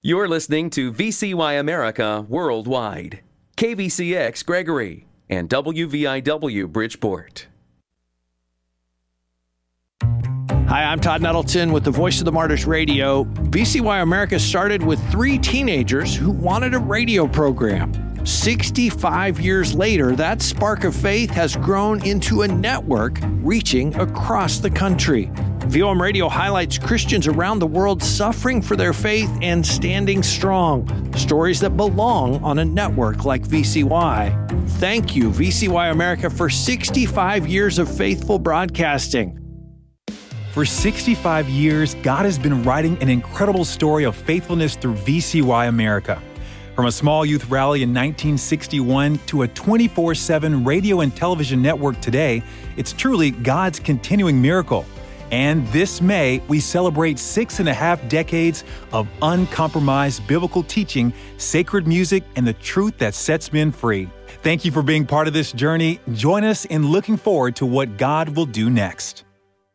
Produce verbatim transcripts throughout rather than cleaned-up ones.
You're listening to V C Y America Worldwide, K V C X Gregory, and W V I W Bridgeport. Hi, I'm Todd Nettleton with the Voice of the Martyrs Radio. V C Y America started with three teenagers who wanted a radio program. sixty-five years later, that spark of faith has grown into a network reaching across the country. V O M Radio highlights Christians around the world suffering for their faith and standing strong. Stories that belong on a network like V C Y. Thank you, V C Y America, for sixty-five years of faithful broadcasting. For sixty-five years, God has been writing an incredible story of faithfulness through V C Y America. From a small youth rally in nineteen sixty-one to a twenty-four seven radio and television network today, it's truly God's continuing miracle. And this May, we celebrate six and a half decades of uncompromised biblical teaching, sacred music, and the truth that sets men free. Thank you for being part of this journey. Join us in looking forward to what God will do next.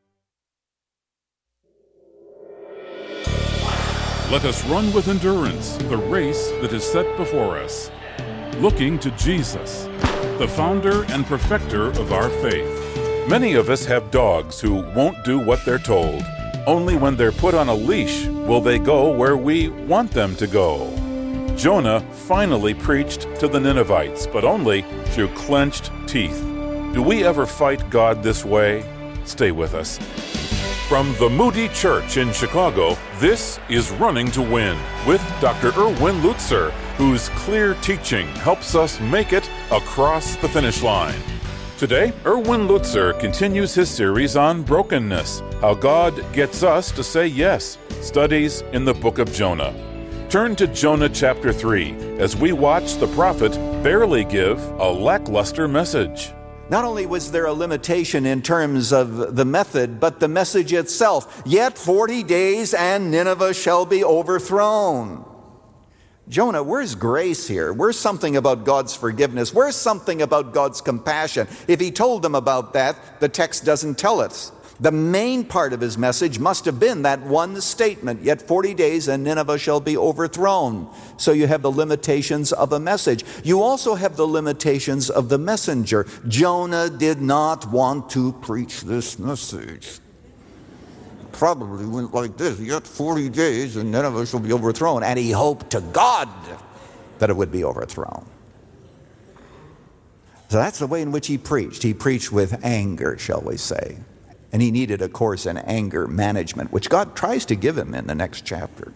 Let us run with endurance the race that is set before us, looking to Jesus, the founder and perfecter of our faith. Many of us have dogs who won't do what they're told. Only when they're put on a leash will they go where we want them to go. Jonah finally preached to the Ninevites, but only through clenched teeth. Do we ever fight God this way? Stay with us. From the Moody Church in Chicago, this is Running to Win with Doctor Erwin Lutzer, whose clear teaching helps us make it across the finish line. Today, Erwin Lutzer continues his series on brokenness, how God gets us to say yes, studies in the book of Jonah. Turn to Jonah chapter three as we watch the prophet barely give a lackluster message. Not only was there a limitation in terms of the method, but the message itself. Yet forty days and Nineveh shall be overthrown. Jonah, where's grace here? Where's something about God's forgiveness? Where's something about God's compassion? If he told them about that, the text doesn't tell us. The main part of his message must have been that one statement, yet forty days and Nineveh shall be overthrown. So you have the limitations of a message. You also have the limitations of the messenger. Jonah did not want to preach this message. Probably went like this, yet forty days and Nineveh shall be overthrown. And he hoped to God that it would be overthrown. So that's the way in which he preached. He preached with anger, shall we say. And he needed a course in anger management, which God tries to give him in the next chapter.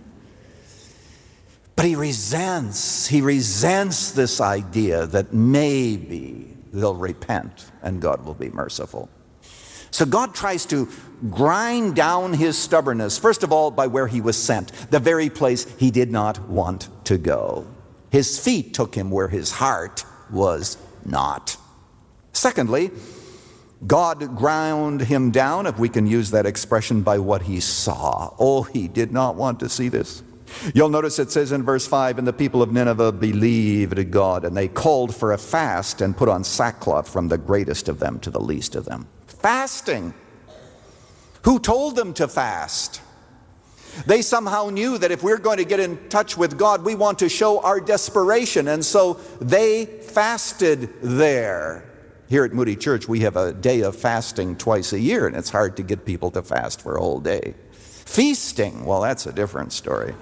But he resents, he resents this idea that maybe they'll repent and God will be merciful. So God tries to grind down his stubbornness, first of all, by where he was sent, the very place he did not want to go. His feet took him where his heart was not. Secondly, God ground him down, if we can use that expression, by what he saw. Oh, he did not want to see this. You'll notice it says in verse five, and the people of Nineveh believed God, and they called for a fast and put on sackcloth from the greatest of them to the least of them. Fasting. Who told them to fast? They somehow knew that if we're going to get in touch with God, we want to show our desperation, and so they fasted there. Here at Moody Church, we have a day of fasting twice a year, and it's hard to get people to fast for a whole day. Feasting, well, that's a different story.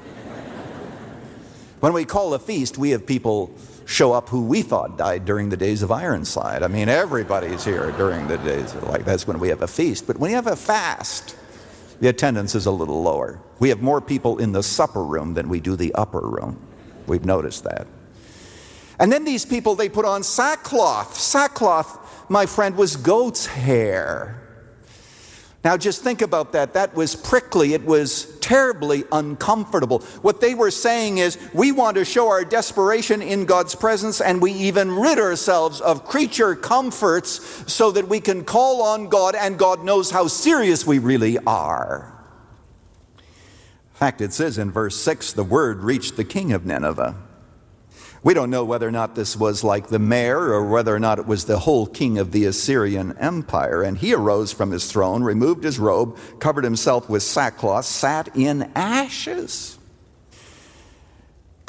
When we call a feast, we have people show up who we thought died during the days of Ironside. I mean, everybody's here during the days of, like, that's when we have a feast. But when you have a fast, the attendance is a little lower. We have more people in the supper room than we do the upper room. We've noticed that. And then these people, they put on sackcloth. Sackcloth, my friend, was goat's hair. Now just think about that. That was prickly. It was terribly uncomfortable. What they were saying is, we want to show our desperation in God's presence, and we even rid ourselves of creature comforts so that we can call on God, and God knows how serious we really are. In fact, it says in verse six, the word reached the king of Nineveh. We don't know whether or not this was like the mayor or whether or not it was the whole king of the Assyrian Empire. And he arose from his throne, removed his robe, covered himself with sackcloth, sat in ashes.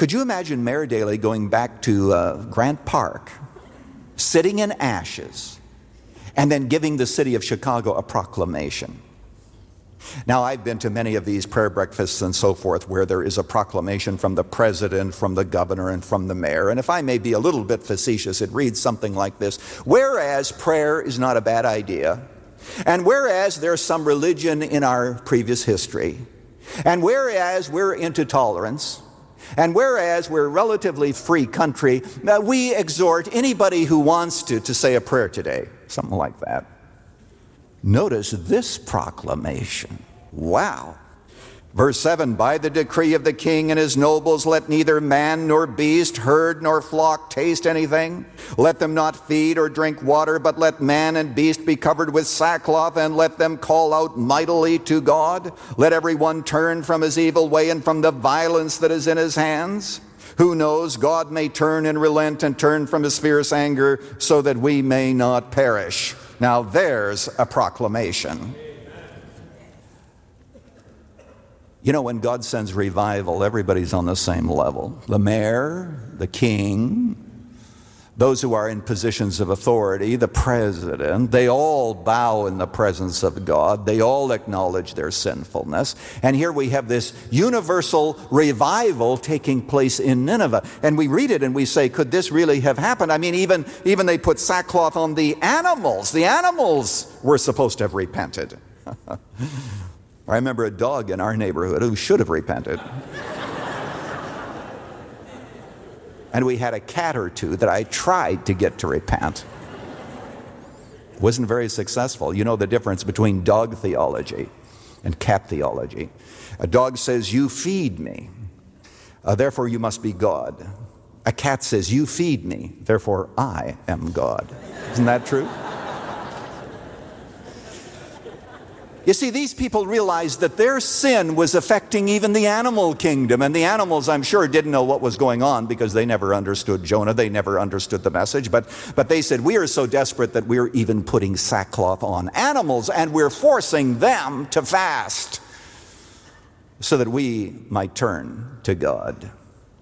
Could you imagine Mayor Daley going back to uh, Grant Park, sitting in ashes, and then giving the city of Chicago a proclamation? Now, I've been to many of these prayer breakfasts and so forth where there is a proclamation from the president, from the governor, and from the mayor. And if I may be a little bit facetious, it reads something like this: whereas prayer is not a bad idea, and whereas there's some religion in our previous history, and whereas we're into tolerance, and whereas we're a relatively free country, uh, we exhort anybody who wants to to say a prayer today. Something like that. Notice this proclamation. Wow. Verse seven, by the decree of the king and his nobles, let neither man nor beast, herd nor flock taste anything. Let them not feed or drink water, but let man and beast be covered with sackcloth, and let them call out mightily to God. Let everyone turn from his evil way and from the violence that is in his hands. Who knows, God may turn and relent and turn from his fierce anger so that we may not perish. Now there's a proclamation. You know, when God sends revival, everybody's on the same level. The mayor, the king, those who are in positions of authority, the president, they all bow in the presence of God. They all acknowledge their sinfulness. And here we have this universal revival taking place in Nineveh. And we read it and we say, could this really have happened? I mean, even, even they put sackcloth on the animals. The animals were supposed to have repented. I remember a dog in our neighborhood who should have repented. And we had a cat or two that I tried to get to repent. Wasn't very successful. You know the difference between dog theology and cat theology. A dog says, you feed me, uh, therefore you must be God. A cat says, you feed me, therefore I am God. Isn't that true? You see, these people realized that their sin was affecting even the animal kingdom. And the animals, I'm sure, didn't know what was going on because they never understood Jonah. They never understood the message. But, but they said, we are so desperate that we're even putting sackcloth on animals and we're forcing them to fast so that we might turn to God.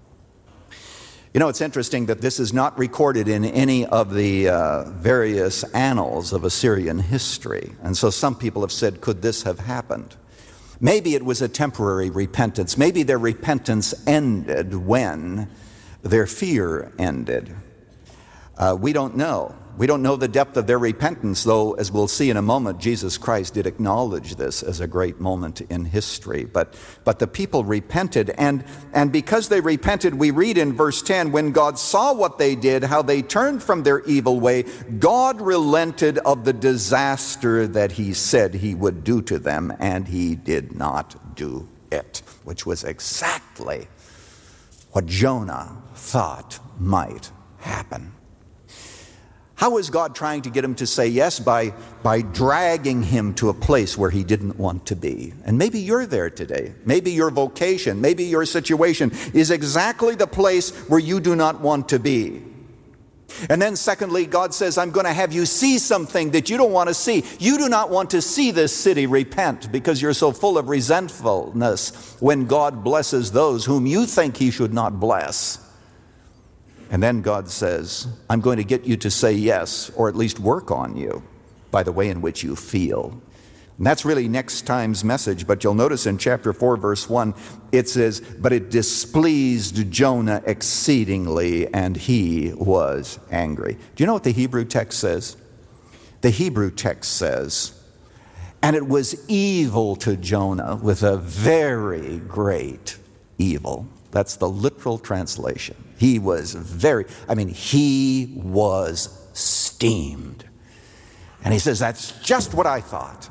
You know, it's interesting that this is not recorded in any of the uh, various annals of Assyrian history. And so some people have said, could this have happened? Maybe it was a temporary repentance. Maybe their repentance ended when their fear ended. Uh, we don't know. We don't know the depth of their repentance, though, as we'll see in a moment, Jesus Christ did acknowledge this as a great moment in history. But, but the people repented, and, and because they repented, we read in verse ten, when God saw what they did, how they turned from their evil way, God relented of the disaster that he said he would do to them, and he did not do it, which was exactly what Jonah thought might happen. How was God trying to get him to say yes? By, by dragging him to a place where he didn't want to be. And maybe you're there today. Maybe your vocation, maybe your situation is exactly the place where you do not want to be. And then secondly, God says, I'm going to have you see something that you don't want to see. You do not want to see this city repent because you're so full of resentfulness when God blesses those whom you think he should not bless. And then God says, I'm going to get you to say yes, or at least work on you by the way in which you feel. And that's really next time's message, but you'll notice in chapter four, verse one, it says, but it displeased Jonah exceedingly, and he was angry. Do you know what the Hebrew text says? The Hebrew text says, and it was evil to Jonah with a very great evil. That's the literal translation. He was very, I mean, he was steamed. And he says, that's just what I thought.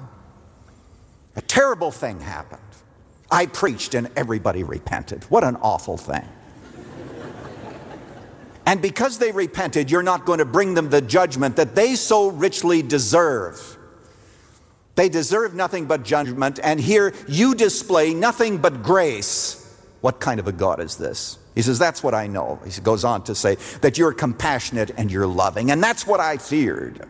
A terrible thing happened. I preached and everybody repented. What an awful thing. And because they repented, you're not going to bring them the judgment that they so richly deserve. They deserve nothing but judgment, and here you display nothing but grace. What kind of a God is this? He says, that's what I know. He goes on to say that you're compassionate and you're loving, and that's what I feared.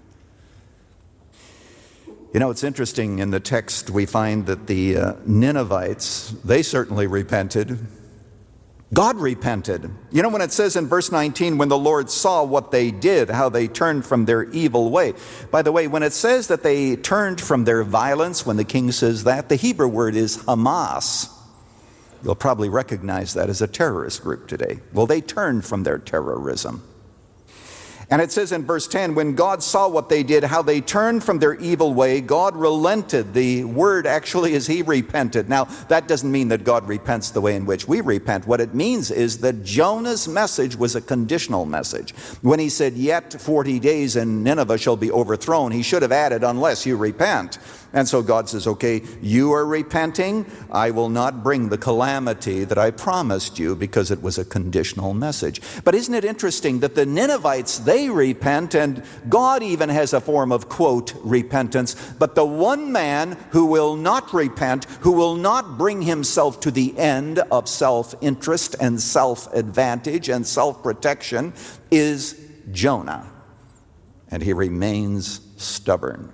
You know, it's interesting in the text we find that the uh, Ninevites, they certainly repented. God repented. You know, when it says in verse nineteen, when the Lord saw what they did, how they turned from their evil way. By the way, when it says that they turned from their violence, when the king says that, the Hebrew word is Hamas. You'll probably recognize that as a terrorist group today. Well, they turned from their terrorism. And it says in verse ten, when God saw what they did, how they turned from their evil way, God relented. The word actually is he repented. Now, that doesn't mean that God repents the way in which we repent. What it means is that Jonah's message was a conditional message. When he said, yet forty days and Nineveh shall be overthrown, he should have added, unless you repent. And so God says, okay, you are repenting. I will not bring the calamity that I promised you, because it was a conditional message. But isn't it interesting that the Ninevites, they repent, and God even has a form of, quote, repentance. But the one man who will not repent, who will not bring himself to the end of self-interest and self-advantage and self-protection, is Jonah. And he remains stubborn.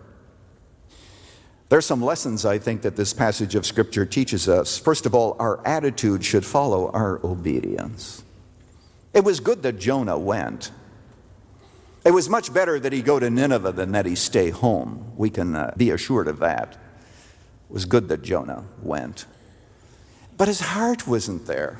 There's some lessons, I think, that this passage of Scripture teaches us. First of all, our attitude should follow our obedience. It was good that Jonah went. It was much better that he go to Nineveh than that he stay home. We can uh, be assured of that. It was good that Jonah went. But his heart wasn't there.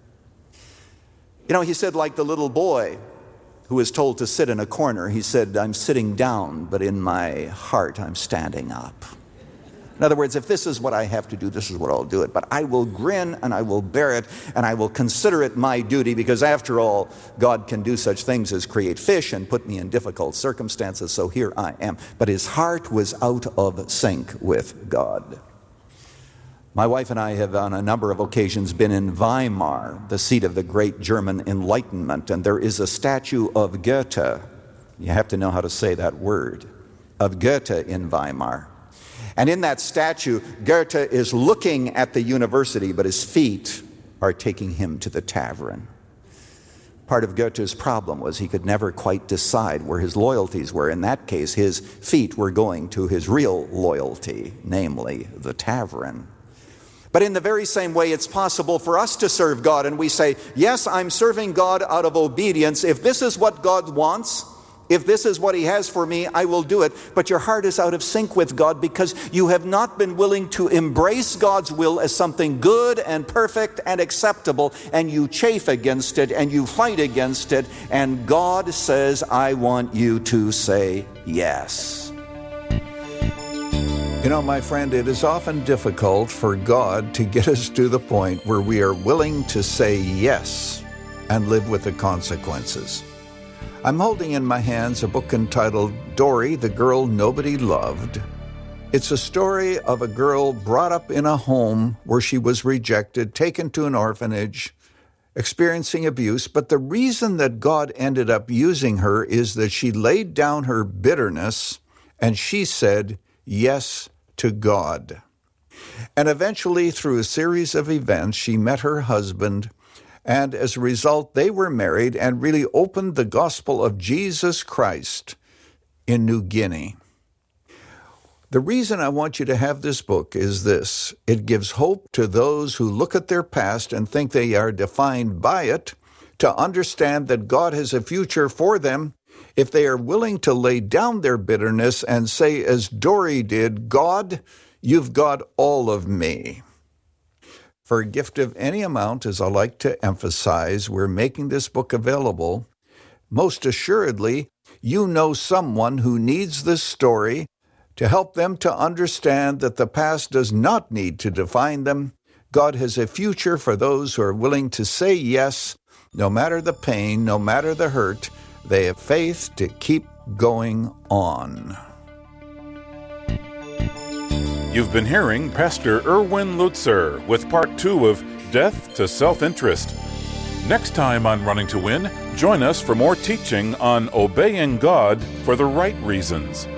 You know, he said, like the little boy who was told to sit in a corner, he said, I'm sitting down, but in my heart I'm standing up. In other words, if this is what I have to do, this is what I'll do it. But I will grin and I will bear it and I will consider it my duty, because after all, God can do such things as create fish and put me in difficult circumstances, so here I am. But his heart was out of sync with God. My wife and I have on a number of occasions been in Weimar, the seat of the great German Enlightenment, and there is a statue of Goethe. You have to know how to say that word, of Goethe in Weimar. And in that statue, Goethe is looking at the university, but his feet are taking him to the tavern. Part of Goethe's problem was he could never quite decide where his loyalties were. In that case, his feet were going to his real loyalty, namely the tavern. But in the very same way, it's possible for us to serve God, and we say, yes, I'm serving God out of obedience. If this is what God wants, if this is what he has for me, I will do it. But your heart is out of sync with God because you have not been willing to embrace God's will as something good and perfect and acceptable, and you chafe against it and you fight against it, and God says, I want you to say yes. You know, my friend, it is often difficult for God to get us to the point where we are willing to say yes and live with the consequences. I'm holding in my hands a book entitled Dory, the Girl Nobody Loved. It's a story of a girl brought up in a home where she was rejected, taken to an orphanage, experiencing abuse. But the reason that God ended up using her is that she laid down her bitterness and she said yes to God. And eventually, through a series of events, she met her husband. And as a result, they were married and really opened the gospel of Jesus Christ in New Guinea. The reason I want you to have this book is this. It gives hope to those who look at their past and think they are defined by it, to understand that God has a future for them if they are willing to lay down their bitterness and say, as Dory did, God, you've got all of me. For a gift of any amount, as I like to emphasize, we're making this book available. Most assuredly, you know someone who needs this story to help them to understand that the past does not need to define them. God has a future for those who are willing to say yes, no matter the pain, no matter the hurt. They have faith to keep going on. You've been hearing Pastor Erwin Lutzer with part two of Death to Self-Interest. Next time on Running to Win, join us for more teaching on obeying God for the right reasons.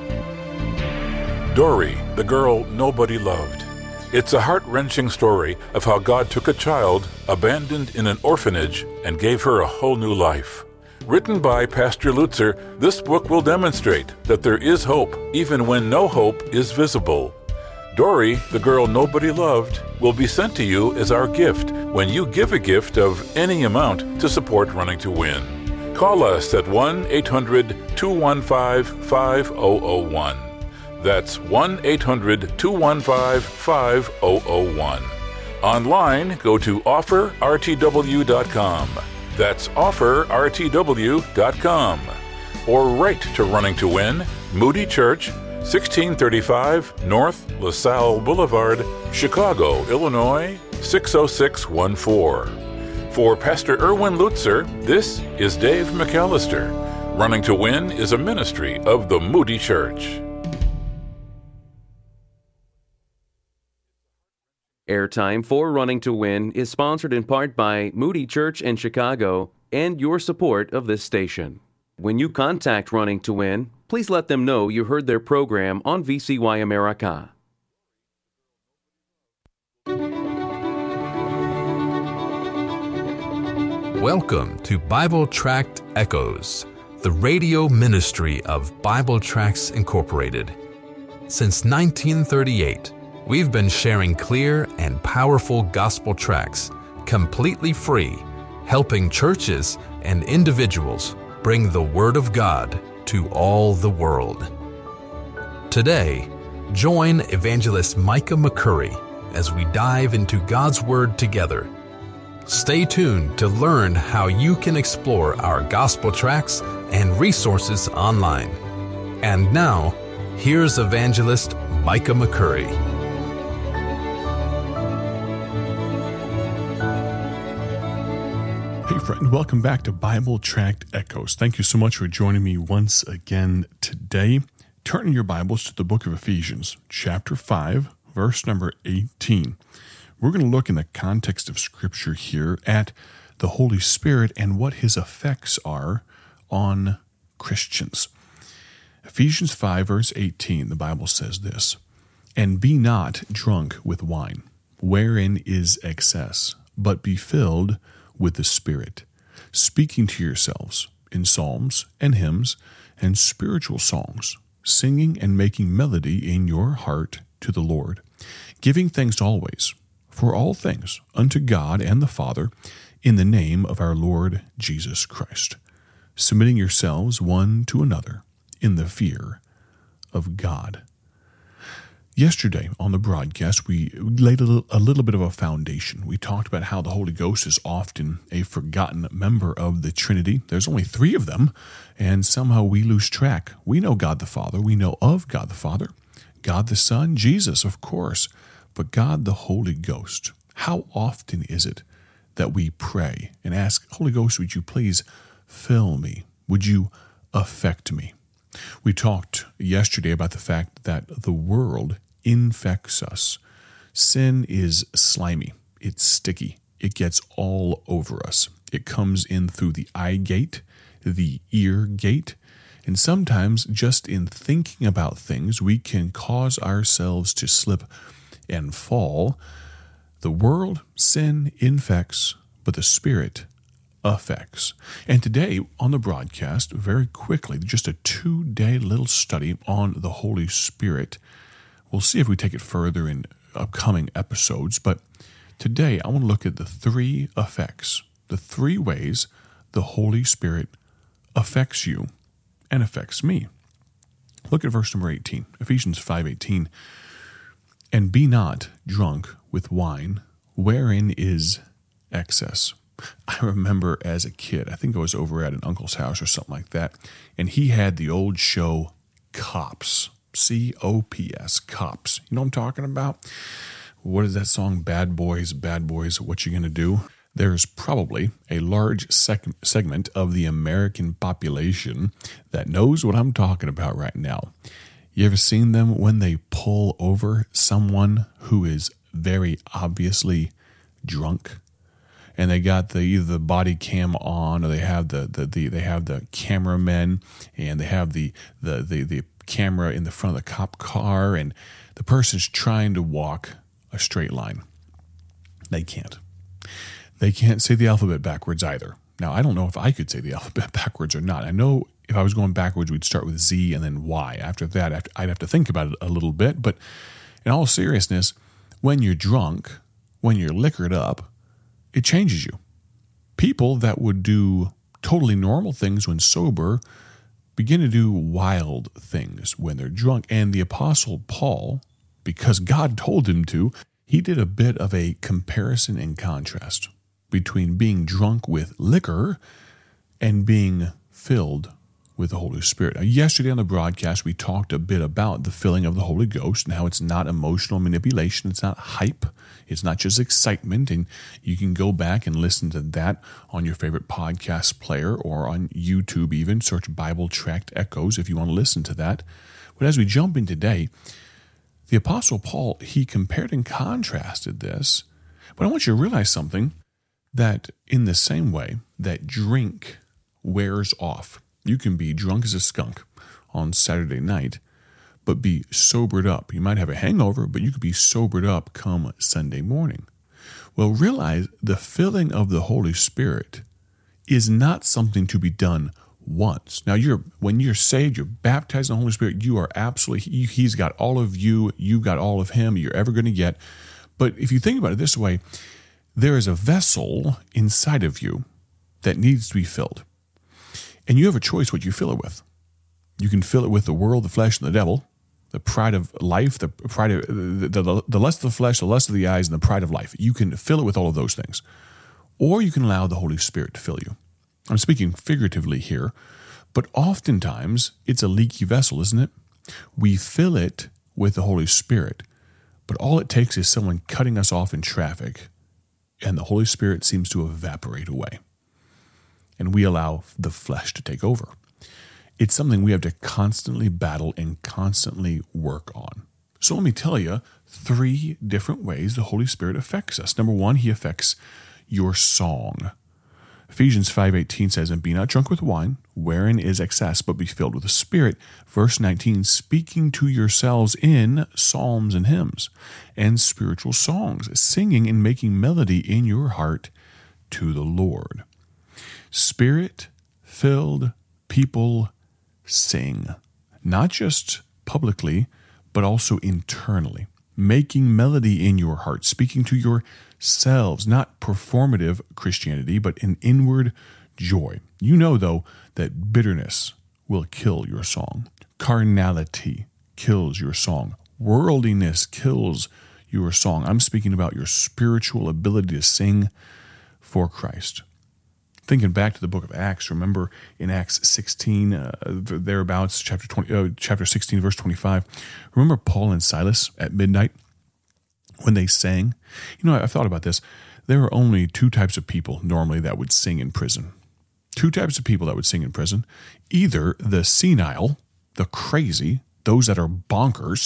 Dory, the Girl Nobody Loved. It's a heart-wrenching story of how God took a child abandoned in an orphanage and gave her a whole new life. Written by Pastor Lutzer, this book will demonstrate that there is hope even when no hope is visible. Dory, the girl nobody loved, will be sent to you as our gift when you give a gift of any amount to support Running to Win. Call us at one eight hundred two one five five zero zero one. That's one eight hundred two one five five zero zero one. Online, go to offer r t w dot com. That's offer r t w dot com. Or write to Running to Win, Moody Church, sixteen thirty-five North LaSalle Boulevard, Chicago, Illinois, six oh six one four. For Pastor Erwin Lutzer, this is Dave McAllister. Running to Win is a ministry of the Moody Church. Airtime for Running to Win is sponsored in part by Moody Church in Chicago and your support of this station. When you contact Running to Win, please let them know you heard their program on V C Y America. Welcome to Bible Tract Echoes, the radio ministry of Bible Tracts Incorporated. Since nineteen thirty-eight, we've been sharing clear and powerful gospel tracts, completely free, helping churches and individuals bring the Word of God to all the world. Today, join Evangelist Micah McCurry as we dive into God's Word together. Stay tuned to learn how you can explore our gospel tracts and resources online. And now, here's Evangelist Micah McCurry. Hey friend, welcome back to Bible Tract Echoes. Thank you so much for joining me once again today. Turn in your Bibles to the book of Ephesians, chapter five, verse number eighteen. We're going to look in the context of Scripture here at the Holy Spirit and what His effects are on Christians. Ephesians five, verse eighteen, the Bible says this, "And be not drunk with wine, wherein is excess, but be filled with the Spirit, speaking to yourselves in psalms and hymns and spiritual songs, singing and making melody in your heart to the Lord, giving thanks always for all things unto God and the Father in the name of our Lord Jesus Christ, submitting yourselves one to another in the fear of God." Yesterday on the broadcast, we laid a little, a little bit of a foundation. We talked about how the Holy Ghost is often a forgotten member of the Trinity. There's only three of them, and somehow we lose track. We know God the Father. We know of God the Father, God the Son, Jesus, of course, but God the Holy Ghost. How often is it that we pray and ask, Holy Ghost, would you please fill me? Would you affect me? We talked yesterday about the fact that the world infects us. Sin is slimy. It's sticky. It gets all over us. It comes in through the eye gate, the ear gate, and sometimes just in thinking about things, we can cause ourselves to slip and fall. The world, sin infects, but the Spirit affects. And today on the broadcast, very quickly, just a two-day little study on the Holy Spirit. We'll see if we take it further in upcoming episodes, but today I want to look at the three effects, the three ways the Holy Spirit affects you and affects me. Look at verse number eighteen, Ephesians five eighteen. "And be not drunk with wine, wherein is excess." I remember as a kid, I think I was over at an uncle's house or something like that, and he had the old show Cops, C O P S, Cops. You know what I'm talking about? What is that song, Bad Boys, Bad Boys, What You Gonna Do? There's probably a large sec- segment of the American population that knows what I'm talking about right now. You ever seen them when they pull over someone who is very obviously drunk? And they got the either the body cam on, or they have the, the, the they have the cameramen, and they have the, the the the camera in the front of the cop car, and the person's trying to walk a straight line. They can't. They can't say the alphabet backwards either. Now, I don't know if I could say the alphabet backwards or not. I know if I was going backwards, we'd start with Z and then Y. After that, I'd have to think about it a little bit, but In all seriousness, when you're drunk, when you're liquored up, it changes you. People that would do totally normal things when sober begin to do wild things when they're drunk. And the Apostle Paul, because God told him to, he did a bit of a comparison and contrast between being drunk with liquor and being filled with the Holy Spirit. Now, yesterday on the broadcast, we talked a bit about the filling of the Holy Ghost and how it's not emotional manipulation. It's not hype. It's not just excitement. And you can go back and listen to that on your favorite podcast player or on YouTube even. Search Bible Tract Echoes if you want to listen to that. But as we jump in today, the Apostle Paul, he compared and contrasted this. But I want you to realize something, that in the same way that drink wears off, you can be drunk as a skunk on Saturday night, but be sobered up. You might have a hangover, but you could be sobered up come Sunday morning. Well, realize the filling of the Holy Spirit is not something to be done once. Now, you're when you're saved, you're baptized in the Holy Spirit, you are absolutely, he's got all of you, you've got all of him you're ever going to get. But if you think about it this way, there is a vessel inside of you that needs to be filled. And you have a choice what you fill it with. You can fill it with the world, the flesh, and the devil, the pride of life, the pride of the, the, the lust of the flesh, the lust of the eyes, and the pride of life. You can fill it with all of those things. Or you can allow the Holy Spirit to fill you. I'm speaking figuratively here, but oftentimes it's a leaky vessel, isn't it? We fill it with the Holy Spirit, but all it takes is someone cutting us off in traffic, and the Holy Spirit seems to evaporate away. And we allow the flesh to take over. It's something we have to constantly battle and constantly work on. So let me tell you three different ways the Holy Spirit affects us. Number one, he affects your song. Ephesians five eighteen says, "And be not drunk with wine, wherein is excess, but be filled with the Spirit." Verse nineteen, "Speaking to yourselves in psalms and hymns and spiritual songs, singing and making melody in your heart to the Lord." Spirit-filled people sing, not just publicly, but also internally, making melody in your heart, speaking to yourselves, not performative Christianity, but an inward joy. You know, though, that bitterness will kill your song. Carnality kills your song. Worldliness kills your song. I'm speaking about your spiritual ability to sing for Christ. Thinking back to the book of Acts, remember in Acts sixteen, uh, thereabouts, chapter twenty, uh, chapter sixteen, verse twenty-five. Remember Paul and Silas at midnight when they sang? You know, I've thought about this. There are only two types of people normally that would sing in prison. Two types of people that would sing in prison. Either the senile, the crazy, those that are bonkers,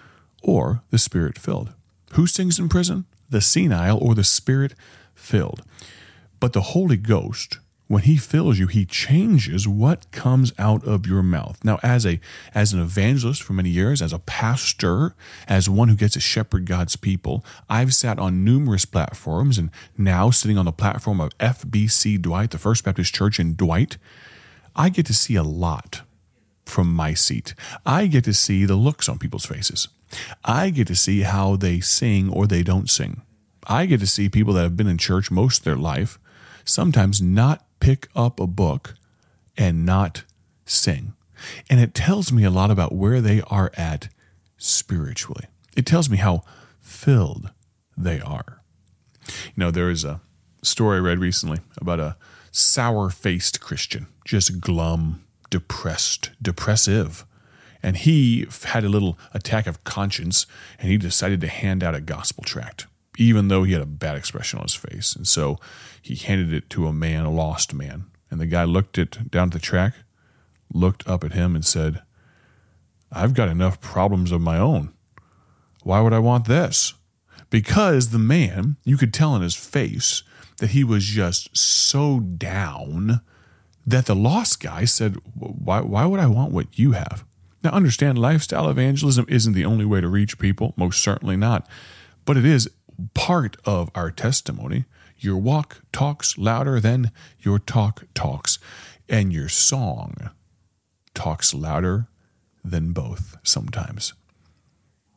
or the Spirit-filled. Who sings in prison? The senile or the Spirit-filled. But the Holy Ghost, when he fills you, he changes what comes out of your mouth. Now, as a as an evangelist for many years, as a pastor, as one who gets to shepherd God's people, I've sat on numerous platforms, and now sitting on the platform of F B C Dwight, the First Baptist Church in Dwight, I get to see a lot from my seat. I get to see the looks on people's faces. I get to see how they sing or they don't sing. I get to see people that have been in church most of their life sometimes not pick up a book and not sing. And it tells me a lot about where they are at spiritually. It tells me how filled they are. You know, there is a story I read recently about a sour-faced Christian, just glum, depressed, depressive. And he had a little attack of conscience, and he decided to hand out a gospel tract, even though he had a bad expression on his face. And so he handed it to a man, a lost man. And the guy looked it down at the track, looked up at him and said, "I've got enough problems of my own. Why would I want this?" Because the man, you could tell in his face that he was just so down that the lost guy said, why, why would I want what you have? Now, understand, lifestyle evangelism isn't the only way to reach people, most certainly not. But it is part of our testimony. Your walk talks louder than your talk talks, and your song talks louder than both sometimes.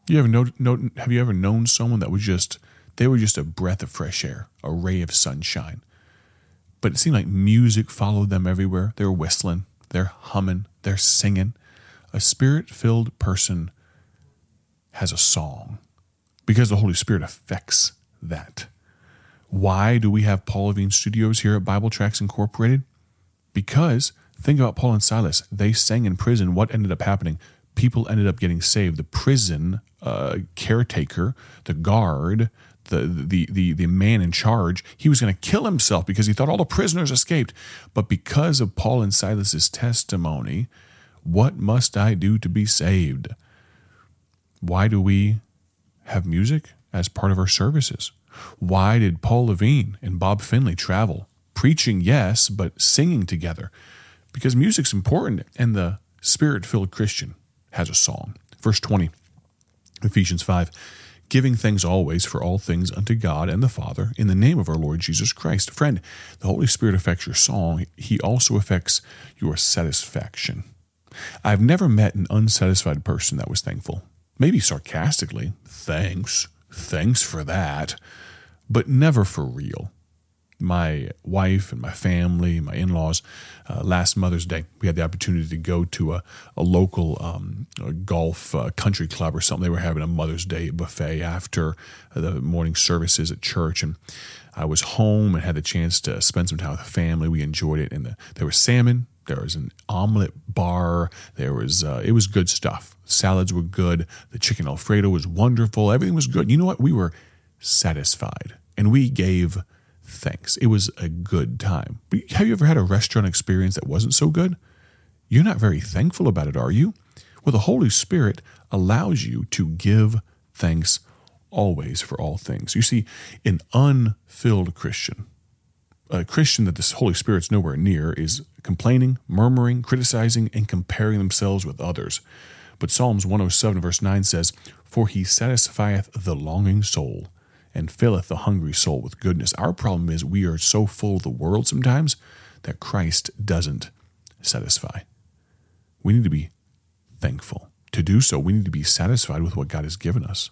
You ever know, know, have you ever known someone that was just, they were just a breath of fresh air, a ray of sunshine? But it seemed like music followed them everywhere. They're whistling, they're humming, they're singing. A Spirit-filled person has a song because the Holy Spirit affects that. Why do we have Paul Levine Studios here at Bible Tracts Incorporated? Because, think about Paul and Silas. They sang in prison. What ended up happening? People ended up getting saved. The prison uh, caretaker, the guard, the, the, the, the man in charge, he was going to kill himself because he thought all the prisoners escaped. But because of Paul and Silas's testimony, what must I do to be saved? Why do we have music as part of our services? Why did Paul Levine and Bob Finley travel? Preaching, yes, but singing together. Because music's important, and the Spirit-filled Christian has a song. Verse twenty, Ephesians five, giving thanks always for all things unto God and the Father in the name of our Lord Jesus Christ. Friend, the Holy Spirit affects your song. He also affects your satisfaction. I've never met an unsatisfied person that was thankful. Maybe sarcastically, thanks, thanks for that, but never for real. My wife and my family, my in-laws, uh, last Mother's Day, we had the opportunity to go to a, a local um, a golf uh, country club or something. They were having a Mother's Day buffet after the morning services at church, and I was home and had the chance to spend some time with the family. We enjoyed it, and the, there was salmon, there was an omelet bar, there was uh, it was good stuff. Salads were good, the chicken Alfredo was wonderful, everything was good. You know what? We were satisfied, and we gave thanks. It was a good time. But have you ever had a restaurant experience that wasn't so good? You're not very thankful about it, are you? Well, the Holy Spirit allows you to give thanks always for all things. You see, an unfilled Christian, a Christian that the Holy Spirit's nowhere near, is complaining, murmuring, criticizing, and comparing themselves with others. But Psalms one oh seven verse nine says, "For he satisfieth the longing soul, and filleth the hungry soul with goodness." Our problem is we are so full of the world sometimes that Christ doesn't satisfy. We need to be thankful. To do so, we need to be satisfied with what God has given us.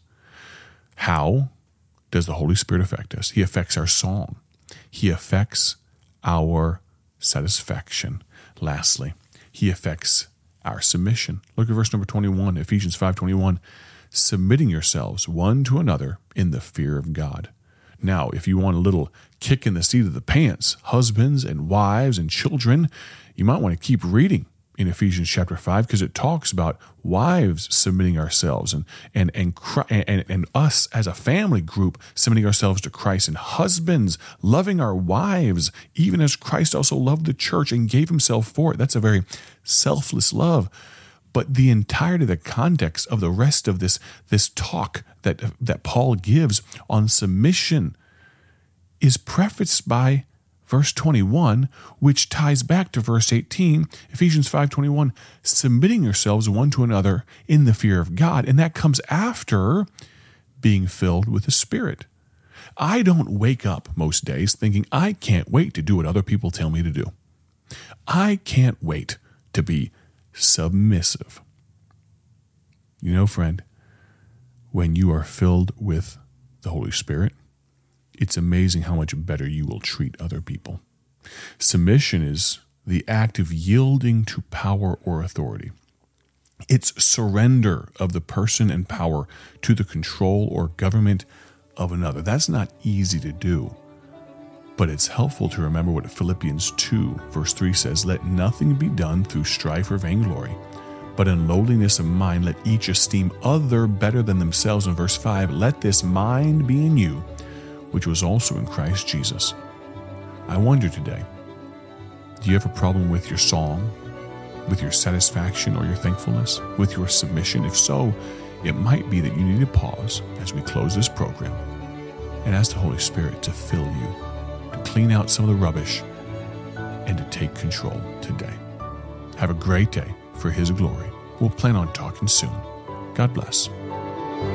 How does the Holy Spirit affect us? He affects our song. He affects our satisfaction. Lastly, he affects our submission. Look at verse number twenty-one, Ephesians five twenty-one. Submitting yourselves one to another in the fear of God. Now, if you want a little kick in the seat of the pants, husbands and wives and children, you might want to keep reading in Ephesians chapter five, because it talks about wives submitting ourselves and and and, and and us as a family group submitting ourselves to Christ, and husbands loving our wives even as Christ also loved the church and gave himself for it. That's a very selfless love. But the entirety of the context of the rest of this, this talk that, that Paul gives on submission is prefaced by verse twenty-one, which ties back to verse eighteen, Ephesians five twenty-one, submitting yourselves one to another in the fear of God. And that comes after being filled with the Spirit. I don't wake up most days thinking, I can't wait to do what other people tell me to do. I can't wait to be submissive. You know, friend, when you are filled with the Holy Spirit, it's amazing how much better you will treat other people. Submission is the act of yielding to power or authority. It's surrender of the person and power to the control or government of another. That's not easy to do. But it's helpful to remember what Philippians two, verse three says, "Let nothing be done through strife or vainglory, but in lowliness of mind let each esteem other better than themselves." In verse five, "Let this mind be in you, which was also in Christ Jesus." I wonder today, do you have a problem with your song, with your satisfaction or your thankfulness, with your submission? If so, it might be that you need to pause as we close this program and ask the Holy Spirit to fill you, clean out some of the rubbish, and to take control today. Have a great day for His glory. We'll plan on talking soon. God bless.